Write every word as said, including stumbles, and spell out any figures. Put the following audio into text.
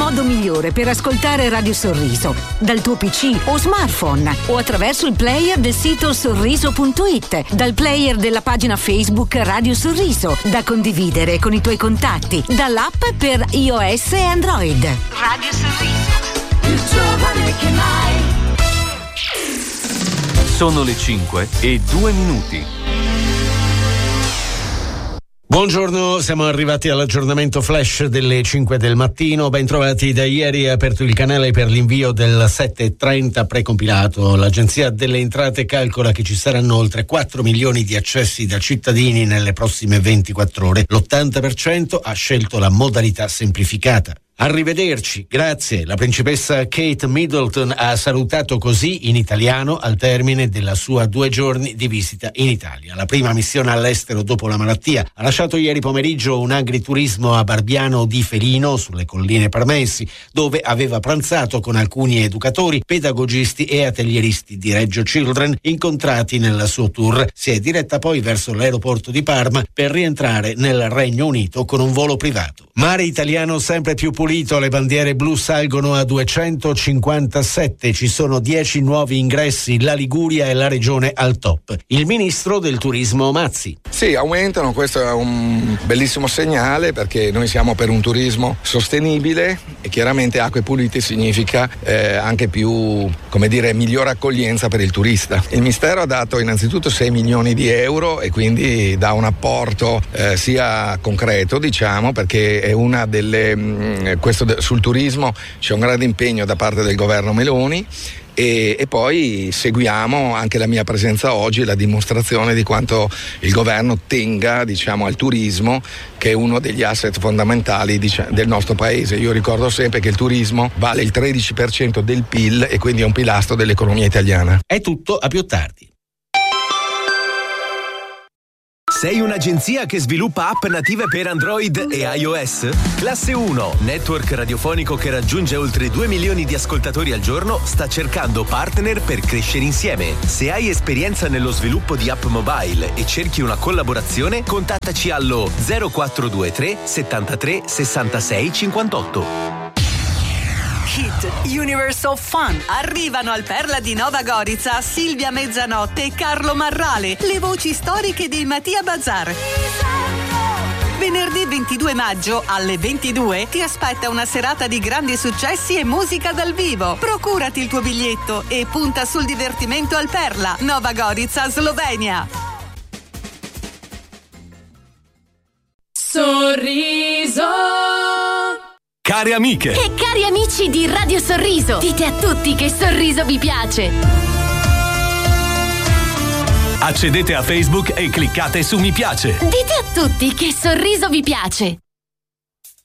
modo migliore per ascoltare Radio Sorriso, dal tuo P C o smartphone o attraverso il player del sito sorriso punto it, dal player della pagina Facebook Radio Sorriso, da condividere con i tuoi contatti, dall'app per iOS e Android. Radio Sorriso, più giovane che mai. Sono le cinque e due minuti. Buongiorno, siamo arrivati all'aggiornamento flash delle cinque del mattino. Ben trovati. Da ieri è aperto il canale per l'invio del sette trenta precompilato. L'Agenzia delle Entrate calcola che ci saranno oltre quattro milioni di accessi da cittadini nelle prossime ventiquattro ore. L'ottanta per cento ha scelto la modalità semplificata. Arrivederci, grazie. La principessa Kate Middleton ha salutato così in italiano al termine della sua due giorni di visita in Italia. La prima missione all'estero dopo la malattia. Ha lasciato ieri pomeriggio un agriturismo a Barbiano di Felino, sulle colline Parmensi, dove aveva pranzato con alcuni educatori, pedagogisti e atelieristi di Reggio Children incontrati nel suo tour. Si è diretta poi verso l'aeroporto di Parma per rientrare nel Regno Unito con un volo privato. Mare italiano sempre più pulito, le bandiere blu salgono a duecentocinquantasette, ci sono dieci nuovi ingressi, la Liguria e la regione al top. Il ministro del turismo Mazzi. Sì, aumentano, questo è un bellissimo segnale perché noi siamo per un turismo sostenibile e chiaramente acque pulite significa eh, anche più, come dire, migliore accoglienza per il turista. Il Ministero ha dato innanzitutto sei milioni di euro e quindi dà un apporto eh, sia concreto, diciamo, perché è una delle mh, questo sul turismo c'è un grande impegno da parte del governo Meloni. E, e poi seguiamo anche la mia presenza oggi, la dimostrazione di quanto il governo tenga, diciamo, al turismo, che è uno degli asset fondamentali, diciamo, del nostro paese. Io ricordo sempre che il turismo vale il tredici per cento del P I L e quindi è un pilastro dell'economia italiana. È tutto, a più tardi. Sei un'agenzia che sviluppa app native per Android e iOS? Classe uno, network radiofonico che raggiunge oltre due milioni di ascoltatori al giorno, sta cercando partner per crescere insieme. Se hai esperienza nello sviluppo di app mobile e cerchi una collaborazione, contattaci allo zero quattro due tre settantatré sessantasei cinquantotto. Hit, Universe of Fun. Arrivano al Perla di Nova Gorica Silvia Mezzanotte e Carlo Marrale, le voci storiche di Mattia Bazar. Venerdì ventidue maggio alle ventidue ti aspetta una serata di grandi successi e musica dal vivo. Procurati il tuo biglietto e punta sul divertimento al Perla, Nova Gorica, Slovenia. Sorriso. Cari amiche e cari amici di Radio Sorriso, dite a tutti che Sorriso vi piace. Accedete a Facebook e cliccate su mi piace. Dite a tutti che Sorriso vi piace.